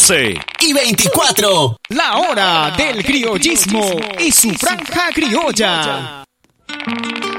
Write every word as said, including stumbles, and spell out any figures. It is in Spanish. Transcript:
doce y veinticuatro. La hora del criollismo y su franja criolla.